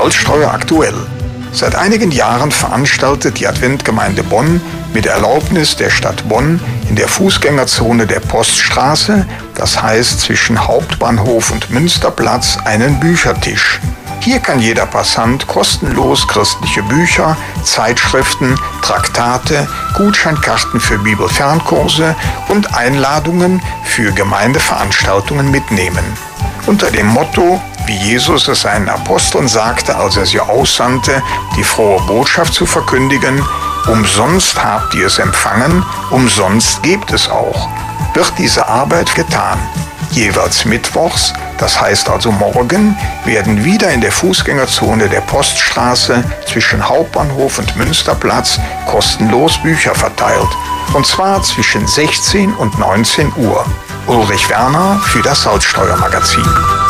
Salzstreuer aktuell. Seit einigen Jahren veranstaltet die Adventgemeinde Bonn mit Erlaubnis der Stadt Bonn in der Fußgängerzone der Poststraße, das heißt zwischen Hauptbahnhof und Münsterplatz, einen Büchertisch. Hier kann jeder Passant kostenlos christliche Bücher, Zeitschriften, Traktate, Gutscheinkarten für Bibelfernkurse und Einladungen für Gemeindeveranstaltungen mitnehmen. Unter dem Motto, wie Jesus es seinen Aposteln sagte, als er sie aussandte, die frohe Botschaft zu verkündigen: Umsonst habt ihr es empfangen, umsonst gebt es auch, wird diese Arbeit getan. Jeweils mittwochs, das heißt also morgen, werden wieder in der Fußgängerzone der Poststraße zwischen Hauptbahnhof und Münsterplatz kostenlos Bücher verteilt. Und zwar zwischen 16 und 19 Uhr. Ulrich Werner für das Salzstreuer Magazin.